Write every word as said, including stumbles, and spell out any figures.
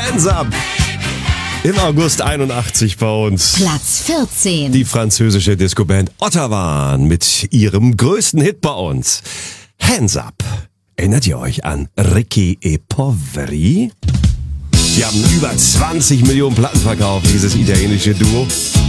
Hands Up. Im August einundachtzig bei uns. Platz vierzehn. Die französische Discoband Ottawa mit ihrem größten Hit bei uns. Hands Up. Erinnert ihr euch an Ricky e Poveri? Die haben über zwanzig Millionen Platten verkauft, dieses italienische Duo.